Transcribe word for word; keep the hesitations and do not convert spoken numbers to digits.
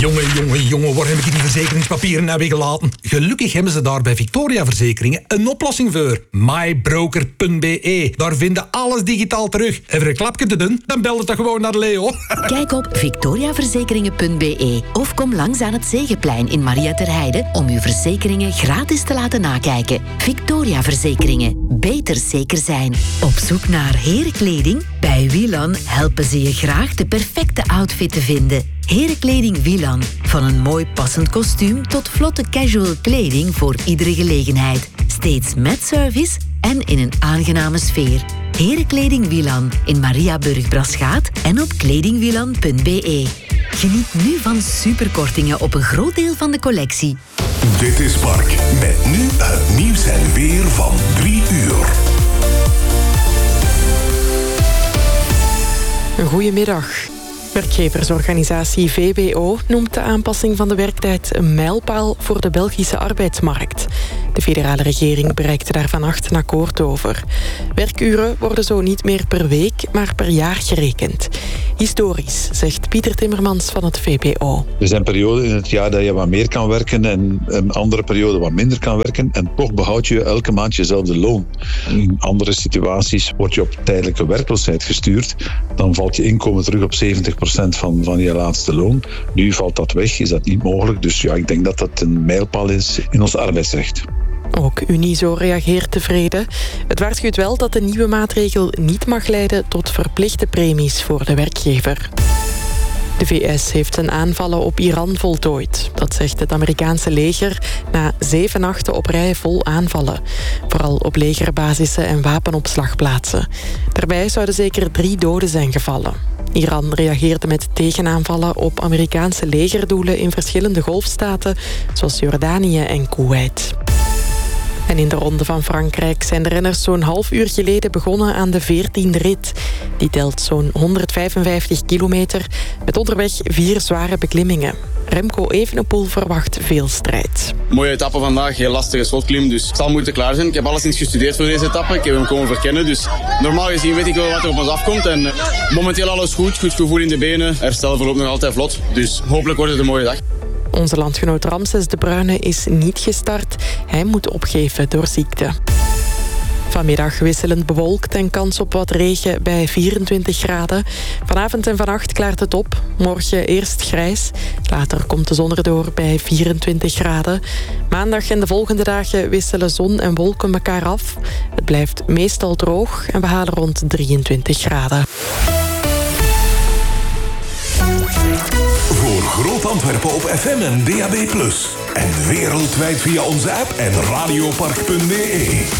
Jongen, jongen, jongen, waar heb ik die verzekeringspapieren nou weer gelaten? Gelukkig hebben ze daar bij Victoria Verzekeringen een oplossing voor. mybroker punt b e. Daar vinden alles digitaal terug. Even een klapje te doen, dan bel het toch gewoon naar Leo. Kijk op victoria verzekeringen punt b e of kom langs aan het Zegeplein in Maria ter Heide om uw verzekeringen gratis te laten nakijken. Victoria Verzekeringen. Beter zeker zijn. Op zoek naar herenkleding? Bij Wielan helpen ze je graag de perfecte outfit te vinden. Herenkleding Wielan. Van een mooi passend kostuum tot vlotte casual kleding voor iedere gelegenheid. Steeds met service en in een aangename sfeer. Herenkleding Wielan in Mariaburg-Braschaat en op kledingwielan punt b e. Geniet nu van superkortingen op een groot deel van de collectie. Dit is Mark, met nu het nieuws en weer van drie uur. Goedemiddag. Werkgeversorganisatie V B O noemt de aanpassing van de werktijd een mijlpaal voor de Belgische arbeidsmarkt. De federale regering bereikte daar vannacht een akkoord over. Werkuren worden zo niet meer per week, maar per jaar gerekend. Historisch, zegt Pieter Timmermans van het V B O. Er zijn perioden in het jaar dat je wat meer kan werken en een andere periode wat minder kan werken. En toch behoud je elke maand jezelfde loon. In andere situaties word je op tijdelijke werkloosheid gestuurd. Dan valt je inkomen terug op zeventig procent van, van je laatste loon. Nu valt dat weg, is dat niet mogelijk. Dus ja, ik denk dat dat een mijlpaal is in ons arbeidsrecht. Ook Unizo reageert tevreden. Het waarschuwt wel dat de nieuwe maatregel niet mag leiden tot verplichte premies voor de werkgever. De V S heeft zijn aanvallen op Iran voltooid. Dat zegt het Amerikaanse leger na zeven nachten op rij vol aanvallen. Vooral op legerbasissen en wapenopslagplaatsen. Daarbij zouden zeker drie doden zijn gevallen. Iran reageerde met tegenaanvallen op Amerikaanse legerdoelen in verschillende golfstaten, zoals Jordanië en Koeweit. En in de Ronde van Frankrijk zijn de renners zo'n half uur geleden begonnen aan de veertiende rit. Die telt zo'n honderdvijfenvijftig kilometer met onderweg vier zware beklimmingen. Remco Evenepoel verwacht veel strijd. Mooie etappe vandaag, heel lastige slotklim, dus het zal moeten klaar zijn. Ik heb alleszins gestudeerd voor deze etappe, ik heb hem komen verkennen, dus normaal gezien weet ik wel wat er op ons afkomt. En momenteel alles goed, goed gevoel in de benen, herstel verloopt nog altijd vlot, dus hopelijk wordt het een mooie dag. Onze landgenoot Ramses de Bruyne is niet gestart. Hij moet opgeven door ziekte. Vanmiddag wisselend bewolkt en kans op wat regen bij vierentwintig graden. Vanavond en vannacht klaart het op. Morgen eerst grijs. Later komt de zon erdoor bij vierentwintig graden. Maandag en de volgende dagen wisselen zon en wolken elkaar af. Het blijft meestal droog en we halen rond drieëntwintig graden. Voor Groot Antwerpen op F M en D A B plus. En wereldwijd via onze app en radiopark punt b e.